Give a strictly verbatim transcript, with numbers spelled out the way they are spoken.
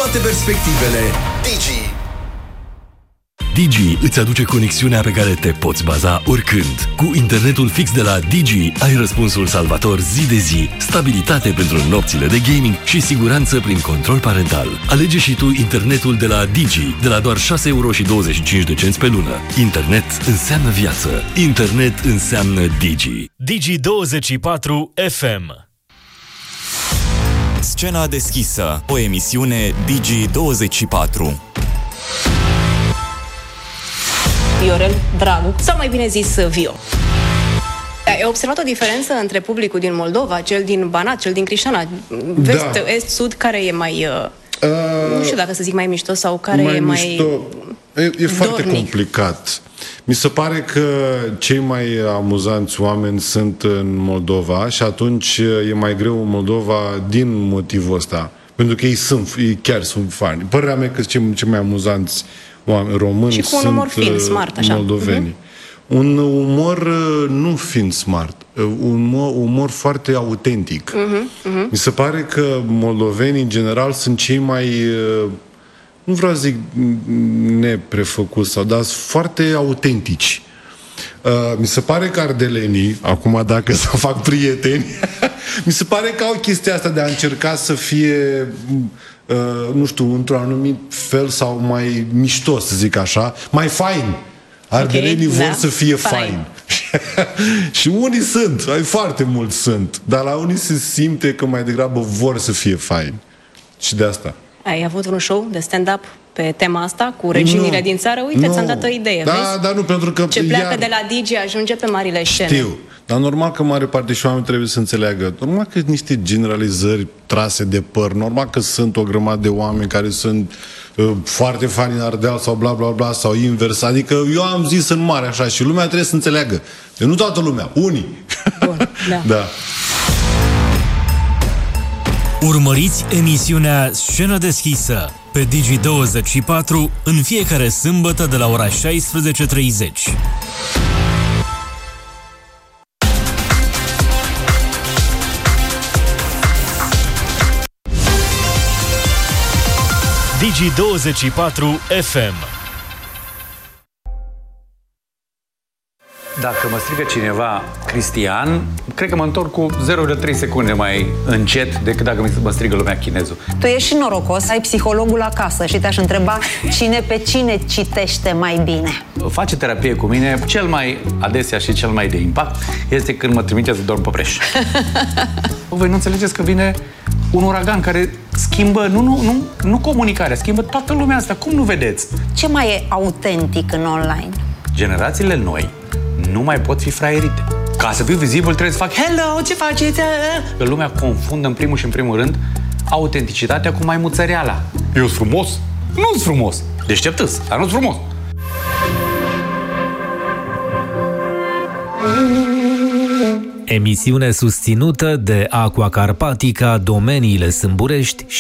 toate perspectivele. Digi. Digi îți aduce conexiunea pe care te poți baza oricând. Cu internetul fix de la Digi ai răspunsul salvator zi de zi, stabilitate pentru nopțile de gaming și siguranță prin control parental. Alege și tu internetul de la Digi, de la doar șase euro și douăzeci și cinci de cenți pe lună. Internet înseamnă viață. Internet înseamnă Digi. Digi douăzeci și patru F M. Scena deschisă, o emisiune Digi douăzeci și patru. Viorel Dragu, sau mai bine zis Vio. Ai observat o diferență între publicul din Moldova, cel din Banat, cel din Crișana, vest, da. Est, sud, care e mai, uh, uh, nu știu dacă să zic mai mișto sau care mai e mai mișto. E, e foarte complicat. Mi se pare că cei mai amuzanți oameni sunt în Moldova și atunci e mai greu în Moldova din motivul ăsta. Pentru că ei sunt, ei chiar sunt fani. Părerea mea că cei, cei mai amuzanți oameni români și cu un umor sunt fin, smart, așa. moldovenii. Uh-huh. Un umor nu fiind smart, un umor, umor foarte autentic. Uh-huh. Uh-huh. Mi se pare că moldovenii, în general, sunt cei mai, nu vreau să zic neprefăcuți, sau, dar sunt foarte autentici. Uh, mi se pare că ardelenii, acum dacă să fac prieteni, mi se pare că au chestia asta de a încerca să fie... Uh, nu știu, într-un anumit fel sau mai mișto, să zic așa, mai fain. Ardelenii okay, vor da. să fie fain. Și unii sunt, ai foarte mulți sunt, dar la unii se simte că mai degrabă vor să fie fain. Și de asta. Ai avut un show de stand-up pe tema asta cu regiunile no, din țară? Uite, no. ți-am dat o idee, da, vezi? Da, nu, pentru că... Ce pleacă iar... de la Digi ajunge pe marile scene. Știu. Dar normal că mare parte și oameni trebuie să înțeleagă. Normal că niște generalizări trase de păr. Normal că sunt o grămadă de oameni care sunt uh, foarte fani în Ardeal sau bla bla bla sau invers. Adică eu am zis în mare așa și lumea trebuie să înțeleagă. De nu toată lumea, unii. Bun, da. Da. Urmăriți emisiunea Scenă deschisă pe Digi douăzeci și patru în fiecare sâmbătă de la ora șaisprezece treizeci. Digi douăzeci și patru F M. Dacă mă strigă cineva Cristian, cred că mă întorc cu zero virgulă trei secunde mai încet decât dacă mă strigă lumea chinezul. Tu ești și norocos, ai psihologul acasă și te-aș întreba cine pe cine citește mai bine. Face terapie cu mine, cel mai adesea și cel mai de impact este când mă trimite să dorm pe preș. Voi nu înțelegeți că vine un uragan care schimbă, nu, nu, nu, nu comunicarea, schimbă toată lumea asta. Cum nu vedeți? Ce mai e autentic în online? Generațiile noi nu mai pot fi fraierite. Ca să fiu vizibil trebuie să fac hello, ce faceți? Că lumea confundă în primul și în primul rând autenticitatea cu maimuțăreala. Eu sunt frumos? Nu sunt frumos. Deșteptăs, dar nu sunt frumos. Emisiune susținută de Aqua Carpatica, Domeniile Sâmburești și